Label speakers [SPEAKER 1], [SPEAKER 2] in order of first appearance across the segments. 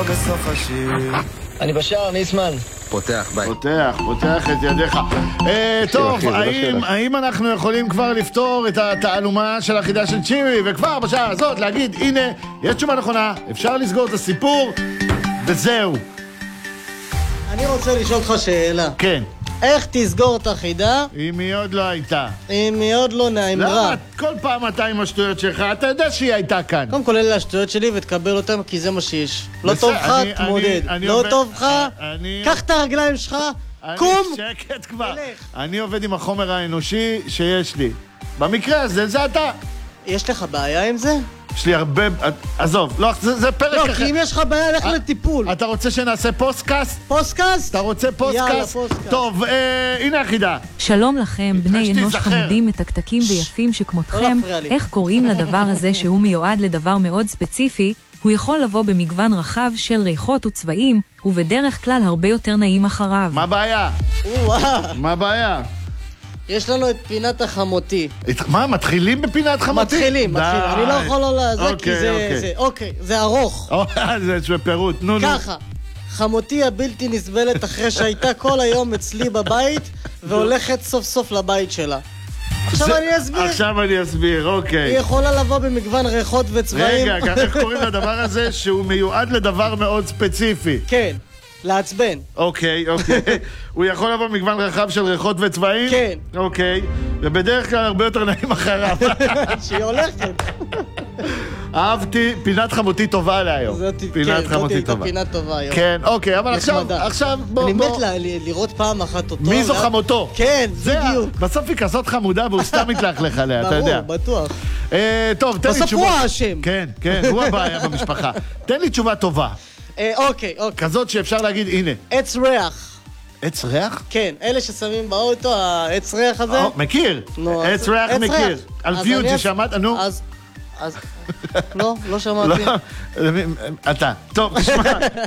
[SPEAKER 1] בסוף השיר.
[SPEAKER 2] אני בשער, ניסמן.
[SPEAKER 3] פותח, ביי.
[SPEAKER 4] פותח את ידיך. טוב, האם אנחנו יכולים כבר לפתור את התעלומה של החידה של צ'ימי, וכבר בשעה הזאת להגיד, הנה, יש תשובה נכונה, אפשר לסגור את הסיפור, וזהו.
[SPEAKER 5] אני רוצה לשאול אותך שאלה.
[SPEAKER 4] כן.
[SPEAKER 5] איך תסגור את החידה?
[SPEAKER 4] אם היא עוד לא הייתה.
[SPEAKER 5] אם היא עוד לא נאמרה.
[SPEAKER 4] למה? כל פעם אתה עם השטויות שלך, אתה יודע שהיא הייתה כאן.
[SPEAKER 5] קודם כל אלה השטויות שלי ותקבל אותם כי זה מה שיש. לא טוב לך, תמודד. לא טוב לך, קח את הרגליים שלך, קום.
[SPEAKER 4] שקט כבר. אני עובד עם החומר האנושי שיש לי. במקרה הזה, זה אתה.
[SPEAKER 5] יש לך בעיה עם זה?
[SPEAKER 4] יש לי הרבה... עזוב, לא, זה פרק אחר.
[SPEAKER 5] לא, כי אם יש לך בעיה, לך לטיפול.
[SPEAKER 4] אתה רוצה שנעשה פוסטקאסט?
[SPEAKER 5] פוסטקאסט?
[SPEAKER 4] אתה רוצה פוסטקאסט?
[SPEAKER 5] יאללה, פוסטקאסט.
[SPEAKER 4] טוב, הנה החידה.
[SPEAKER 6] שלום לכם, בני אנוש חמודים, מתקתקים ויפים שכמותכם. איך קוראים לדבר הזה שהוא מיועד לדבר מאוד ספציפי? הוא יכול לבוא במגוון רחב של ריחות וצבעים, ובדרך כלל הרבה יותר נעים אחריו.
[SPEAKER 4] מה הבעיה? מה הבעיה?
[SPEAKER 5] יש לנו את פינת החמותי.
[SPEAKER 4] מה, מתחילים בפינת חמותי?
[SPEAKER 5] מתחילים. אני לא יכול לא לעזור, כי זה... אוקיי, זה ארוך.
[SPEAKER 4] זה פירוט, נו.
[SPEAKER 5] ככה, חמותי הבלתי נסבלת אחרי שהייתה כל היום אצלי בבית, והולכת סוף סוף לבית שלה.
[SPEAKER 4] עכשיו אני אסביר, אוקיי.
[SPEAKER 5] היא יכולה לבוא במגוון ריחות וצבעים.
[SPEAKER 4] רגע, איך קוראים לדבר הזה שהוא מיועד לדבר מאוד ספציפי?
[SPEAKER 5] כן. לעצבן.
[SPEAKER 4] אוקיי. הוא יכול לבוא מגוון רחב של ריחות וצבעים?
[SPEAKER 5] כן.
[SPEAKER 4] אוקיי. ובדרך כלל הרבה יותר נעים אחריו.
[SPEAKER 5] שהיא הולכת.
[SPEAKER 4] אהבתי, פינת חמותי טובה להיום. פינת חמותי טובה.
[SPEAKER 5] פינת טובה היום.
[SPEAKER 4] כן, אוקיי, אבל עכשיו בוא...
[SPEAKER 5] אני מת לראות פעם אחת אותו.
[SPEAKER 4] מי זו חמותו?
[SPEAKER 5] כן, בדיוק.
[SPEAKER 4] בסוף היא כזאת חמודה והוא סתם מתלכלך עליה, אתה יודע.
[SPEAKER 5] ברור, בטוח.
[SPEAKER 4] טוב, תן לי תשובה.
[SPEAKER 5] בסוף הוא האשם.
[SPEAKER 4] כן, הוא הבעיה במשפחה. תן לי תשובה טובה.
[SPEAKER 5] אוקיי.
[SPEAKER 4] כזאת שאפשר להגיד, הנה.
[SPEAKER 5] עץ ריח.
[SPEAKER 4] עץ ריח?
[SPEAKER 5] כן, אלה ששמים באוטו, העץ ריח הזה.
[SPEAKER 4] מכיר. עץ ריח מכיר. על פיוט ששמעת, נו.
[SPEAKER 5] אז... לא שמעתי.
[SPEAKER 4] אתה. טוב, תשמע.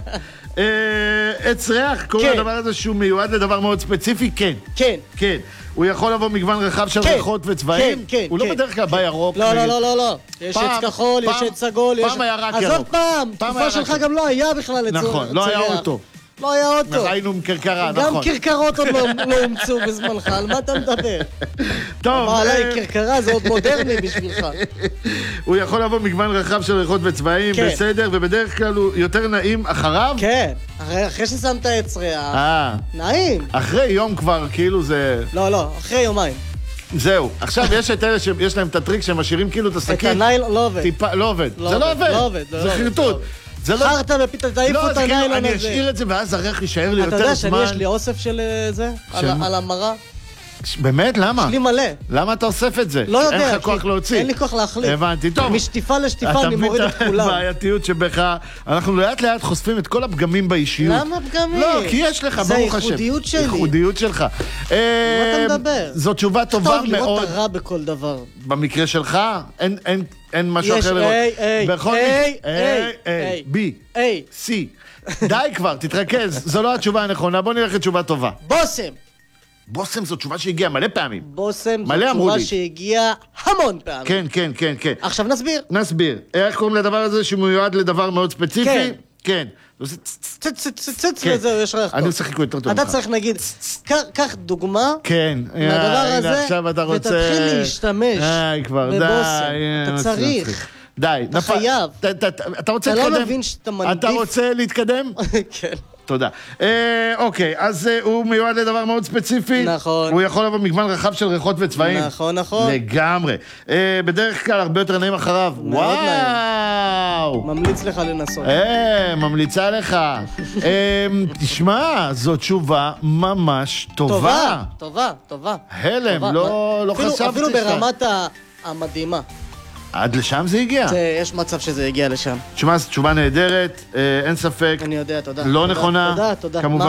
[SPEAKER 4] עץ ריח, קוראים לדבר הזה שהוא מיועד לדבר מאוד ספציפי? כן. הוא יכול לבוא מגוון רחב של ריחות וצבעים?
[SPEAKER 5] כן.
[SPEAKER 4] הוא לא בדרך כלל בא ירוק.
[SPEAKER 5] לא. יש עץ כחול, יש עץ סגול.
[SPEAKER 4] פעם היה רק ירוק.
[SPEAKER 5] אז עוד פעם, תקופה שלך גם לא היה בכלל עץ ריח.
[SPEAKER 4] נכון, לא היה אוטו.
[SPEAKER 5] לא היה אוטו.
[SPEAKER 4] היינו עם קרקרה, נכון.
[SPEAKER 5] גם קרקרות עוד לא הומצאו בזמנך, על מה אתה מדבר?
[SPEAKER 4] טוב.
[SPEAKER 5] אבל עליי קרקרה זה עוד מודרני בשבילך.
[SPEAKER 4] הוא יכול לבוא מגוון רחב של ריחות וצבעים, בסדר, ובדרך כלל הוא יותר נעים אחריו?
[SPEAKER 5] כן, אחרי ששמת עץ ריח. נעים.
[SPEAKER 4] אחרי יום כבר, כאילו זה...
[SPEAKER 5] לא, אחרי יומיים.
[SPEAKER 4] זהו. עכשיו יש את אלה שיש להם את הטריק שהם משאירים כאילו את השקית.
[SPEAKER 5] את הניילון לא עובד.
[SPEAKER 4] לא עובד. זה לא עובד. זה חרטוט.
[SPEAKER 5] חרטה ופתאום תעיפו את הניילון הזה.
[SPEAKER 4] אני אשאיר את זה ואז הריח יישאר לי יותר זמן.
[SPEAKER 5] אתה יודע שאני יש לי אוסף של זה? על המרה?
[SPEAKER 4] באמת? למה?
[SPEAKER 5] יש לי מלא.
[SPEAKER 4] למה אתה אוסף את זה?
[SPEAKER 5] לא יודע.
[SPEAKER 4] אין לך כוח להוציא.
[SPEAKER 5] אין לי כוח להחליף.
[SPEAKER 4] הבנתי, טוב.
[SPEAKER 5] משטיפה לשטיפה אני מוריד את כולם.
[SPEAKER 4] אתה מבין את הבעייתיות שבך. אנחנו לאט לאט חושפים את כל הפגמים באישיות.
[SPEAKER 5] למה פגמים?
[SPEAKER 4] לא, כי יש לך, ברוך השם.
[SPEAKER 5] זה ייחודיות שלי.
[SPEAKER 4] ייחודיות שלך.
[SPEAKER 5] מה אתה מדבר?
[SPEAKER 4] זו תשובה טובה מאוד.
[SPEAKER 5] טוב לראות הרע בכל דבר.
[SPEAKER 4] במקרה שלך, אין משהו אחר לראות. בי, סי. די כבר, תתרכז. זו לא התשובה הנכונה. בוא נלך לתשובה טובה. בוסם זו תשובה שהגיעה מלא פעמים.
[SPEAKER 5] בוסם זו תשובה שהגיעה המון פעמים.
[SPEAKER 4] כן.
[SPEAKER 5] עכשיו
[SPEAKER 4] נסביר. איך קוראים לדבר הזה שמיועד לדבר מאוד ספציפי? כן.
[SPEAKER 5] וזהו, יש ריח טוב.
[SPEAKER 4] אני עושה חיקוי יותר טוב ממך.
[SPEAKER 5] אתה צריך נגיד, קח דוגמה
[SPEAKER 4] מהדבר
[SPEAKER 5] הזה, ותתחיל להשתמש בבוסם. אתה צריך.
[SPEAKER 4] די.
[SPEAKER 5] אתה חייב.
[SPEAKER 4] אתה רוצה להתקדם?
[SPEAKER 5] אתה לא מבין שאתה מנדיף?
[SPEAKER 4] אתה רוצה להתקדם?
[SPEAKER 5] כן.
[SPEAKER 4] תודה. אוקיי, אז הוא מיועד לדבר מאוד ספציפי.
[SPEAKER 5] נכון.
[SPEAKER 4] הוא יכול לבוא מגוון רחב של ריחות וצבעים.
[SPEAKER 5] נכון.
[SPEAKER 4] לגמרי. בדרך כלל הרבה יותר נעים אחריו. וואו.
[SPEAKER 5] ממליץ לך לנסות.
[SPEAKER 4] ממליצה לך. תשמע, זו תשובה ממש טובה.
[SPEAKER 5] טובה.
[SPEAKER 4] הלם, לא חשבתי.
[SPEAKER 5] אפילו ברמת המדהימה.
[SPEAKER 4] עד לשם זה הגיע?
[SPEAKER 5] יש מצב שזה הגיע לשם.
[SPEAKER 4] תשמע, זו תשובה נהדרת, אין ספק.
[SPEAKER 5] אני יודע, תודה.
[SPEAKER 4] לא נכונה.
[SPEAKER 5] תודה.
[SPEAKER 4] כמובן.